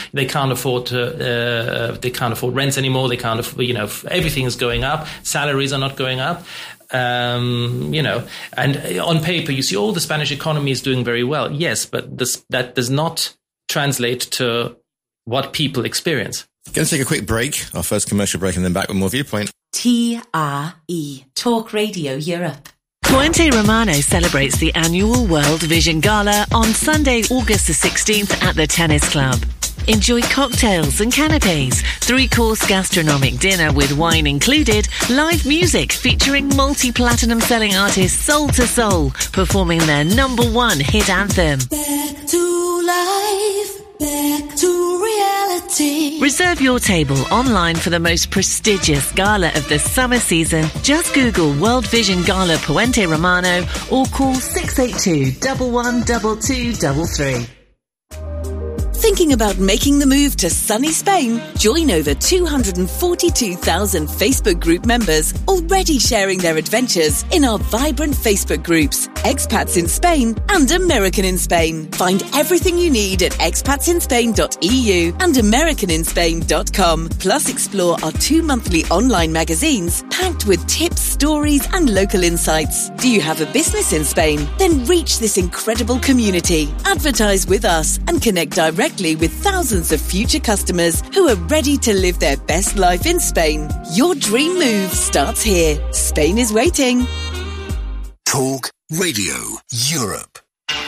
They can't afford rents anymore. They can't, everything is going up. Salaries are not going up. And on paper, you see, the Spanish economy is doing very well. Yes, but that does not translate to what people experience. Going to take a quick break, our first commercial break, and then back with more Viewpoint. TRE, Talk Radio Europe. Puente Romano celebrates the annual World Vision Gala on Sunday, August the 16th at the Tennis Club. Enjoy cocktails and canapes, 3-course gastronomic dinner with wine included, live music featuring multi-platinum selling artist Soul to Soul performing their #1 hit anthem. Back to life, back to reality. Reserve your table online for the most prestigious gala of the summer season. Just Google World Vision Gala Puente Romano or call 682 112233. Thinking about making the move to sunny Spain? Join over 242,000 Facebook group members already sharing their adventures in our vibrant Facebook groups, Expats in Spain and American in Spain. Find everything you need at expatsinspain.eu and americaninspain.com. Plus explore our 2 monthly online magazines packed with tips, stories and local insights. Do you have a business in Spain? Then reach this incredible community. Advertise with us and connect directly with thousands of future customers who are ready to live their best life in Spain. Your dream move starts here. Spain is waiting. Talk Radio Europe.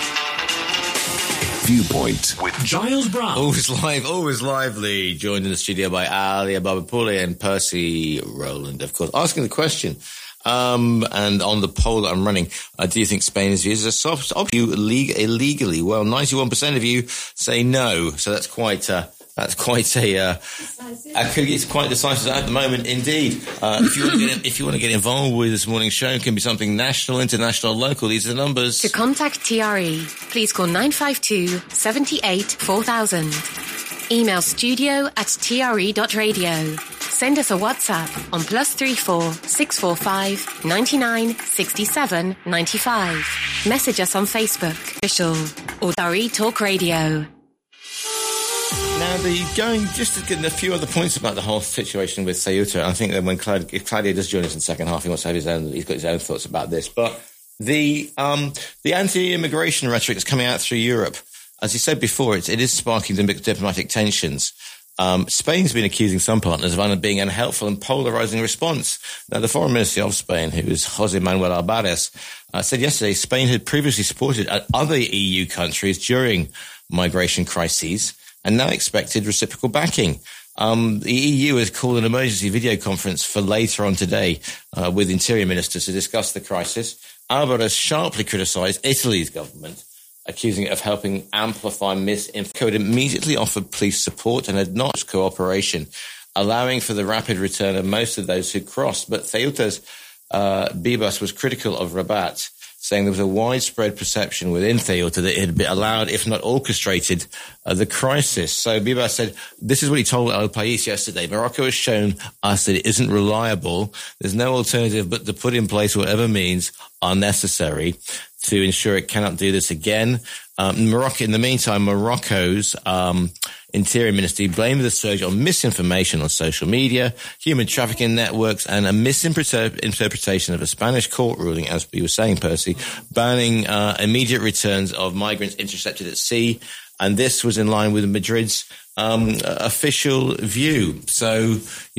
Viewpoint with Giles Brown. Always live, always lively. Joined in the studio by Alia Babapule and Percy Rowland, of course. Asking the question, and on the poll that I'm running, do you think Spain is viewed as a soft option illegally? Well, 91% of you say no. So it's quite it's quite decisive at the moment, indeed. If you want to get involved with this morning's show, it can be something national, international, local. These are the numbers. To contact TRE, please call 952 78 4000. Email studio@tre.radio. Send us a WhatsApp on +34 645 99 67 95. Message us on Facebook, official, or TRE Talk Radio. Now, just to get a few other points about the whole situation with Ceuta. I think that if Claudio does join us in the second half, he wants to have he's got his own thoughts about this. But the anti-immigration rhetoric that's coming out through Europe, as you said before, it is sparking diplomatic tensions. Spain's been accusing some partners of being unhelpful and polarizing response. Now, the foreign minister of Spain, who is José Manuel Álvarez, said yesterday Spain had previously supported other EU countries during migration crises and now expected reciprocal backing. The EU has called an emergency video conference for later on today with interior ministers to discuss the crisis. Álvarez sharply criticised Italy's government, accusing it of helping amplify misinformation. It immediately offered police support and had not cooperation, allowing for the rapid return of most of those who crossed. But Ceuta's Bibas was critical of Rabat, saying there was a widespread perception within Ceuta that it had been allowed, if not orchestrated, the crisis. So Bibas said, this is what he told El País yesterday. Morocco has shown us that it isn't reliable. There's no alternative but to put in place whatever means are necessary to ensure it cannot do this again. Morocco, in the meantime, Morocco's Interior Ministry blamed the surge on misinformation on social media, human trafficking networks, and a misinterpretation of a Spanish court ruling, as we were saying, Percy, banning immediate returns of migrants intercepted at sea. And this was in line with Madrid's official view. So,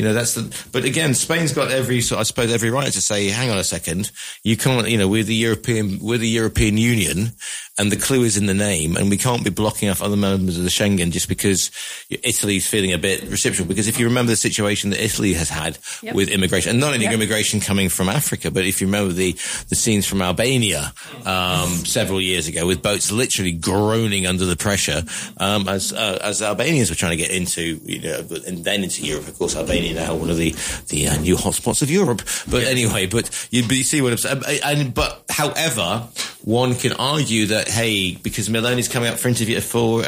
but again, Spain's got every right to say, hang on a second, you can't, we're the European Union, and the clue is in the name, and we can't be blocking off other members of the Schengen just because Italy's feeling a bit reciprocal. Because if you remember the situation that Italy has had with immigration, and not only immigration coming from Africa, but if you remember the scenes from Albania several years ago, with boats literally groaning under the pressure as Albanians were trying to get into, and then into Europe. Of course, Albania now one of the new hotspots of Europe. But anyway, but you see what I'm saying. But however, one can argue that, hey, because Meloni's coming up for interview for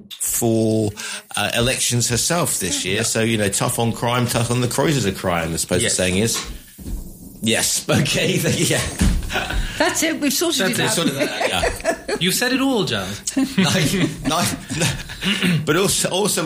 elections herself this year, so tough on crime, tough on the cruisers of crime, I suppose the saying is. Yes. Okay. Yeah. That's it. We've sorted it out. You've said it all, John. No. But also